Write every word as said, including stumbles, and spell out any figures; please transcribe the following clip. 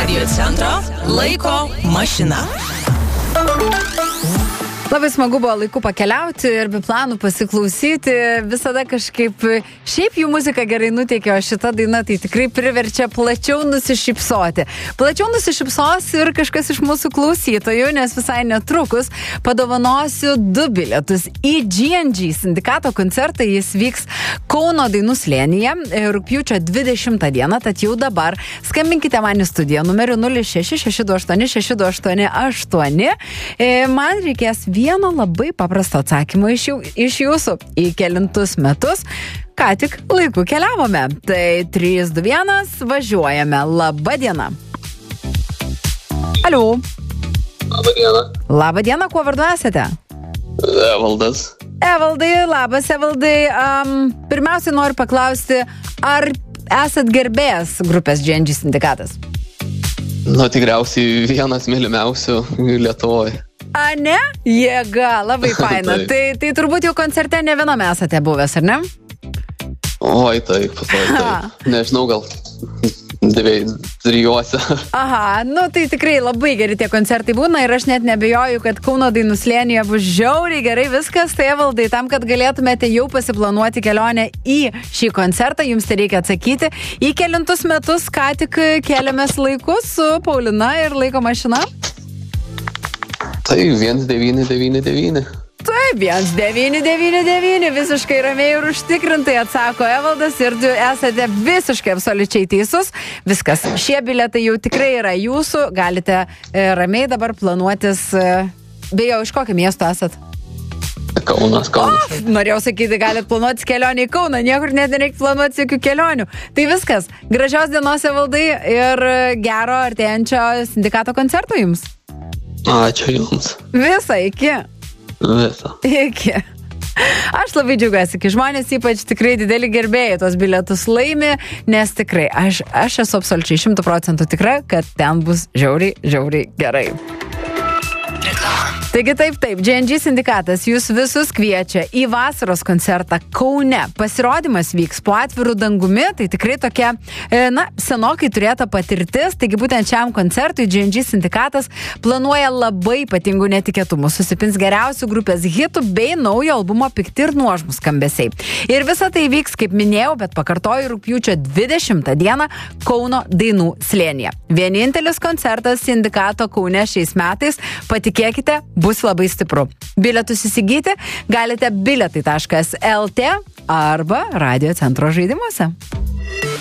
Radio centro laiko mašina. Labai smagu buvo laiku pakeliauti ir be planų pasiklausyti. Visada kažkaip, šiaip jų muzika gerai nuteikia, o šita daina tai tikrai priverčia plačiau nusišypsoti. Plačiau nusišypsos ir kažkas iš mūsų klausytojų, nes visai netrukus padovanosiu du bilietus į G and G sindikato koncertą. Jis vyks Kauno Dainų slėnyje rugpjūčio dvidešimtą dieną, tad jau dabar skambinkite man į studiją numeriu nulis šeši šeši du aštuoni šeši du aštuoni aštuoni. Man reikės vieno labai paprasto atsakymo iš, jų, iš jūsų į kelintus metus, ką tik laiku keliavome. Tai trys, du, vienas, važiuojame. Labą dieną. Aliu. Labą dieną. Labą dieną, kuo vardu esate? Evaldas. Evaldai, labas Evaldai. Um, pirmiausiai noriu paklausti, ar esat gerbėjas grupės G and G sindikatas? Nu, tikriausiai vienas mylimiausių Lietuvoje. A, ne? Jėga, labai faina. tai, tai turbūt jau koncerte ne viename esate buvęs, ar ne? Oi, taip, oi, taip. Nežinau, gal dviejų, trijuose. Aha, nu tai tikrai labai geri tie koncertai būna ir aš net nebejoju, kad Kauno Dainų slėnyje bus žiauriai gerai viskas. Tai Evaldai, tam, kad galėtumėte jau pasiplanuoti kelionę į šį koncertą, jums tai reikia atsakyti. Į kelintus metus ką tik kėlėmės laikus su Paulina ir laiko mašina? Tai vienas devyni devyni devyni. Taip, vienas devyni devyni devyni, visiškai ramiai ir užtikrintai atsako Evaldas ir du esate visiškai absoliučiai teisus. Viskas, šie bilietai jau tikrai yra jūsų, galite e, ramiai dabar planuotis. E, beje, iš kokio miesto esat? Kaunas, Kaunas. O, norėjau sakyti, galite planuotis kelionį į Kauną, niekur net nereikia planuotis jokių kelionių. Tai viskas, gražios dienos Evaldai ir gero artėjančio sindikato koncerto jums. Ačiū jums. Visą, iki. Visą. Iki. Aš labai džiaugiuosi, kai žmonės ypač tikrai dideli gerbėjai tos bilietus laimi, nes tikrai aš, aš esu absoliučiai šimtų procentų tikra, kad ten bus žiauriai, žiauriai gerai. Taigi taip, taip, G and G sindikatas jūs visus kviečia į vasaros koncertą Kaune. Pasirodymas vyks po atvirų dangumi, tai tikrai tokia, na, senokai turėta patirtis, taigi būtent šiam koncertui G and G sindikatas planuoja labai ypatingų netikėtumų. Susipins geriausių grupės hitų bei naujo albumo Pikti ir nuožmūs skambesiai. Ir visa tai vyks, kaip minėjau, bet pakartoju, rugpjūčio dvidešimtą dieną Kauno Dainų slėnyje. Vienintelis koncertas sindikato Kaune šiais metais, patikėkite, bus labai stipru. Bilietus įsigyti galite bilietai taškas el tė arba Radio centro žaidimuose.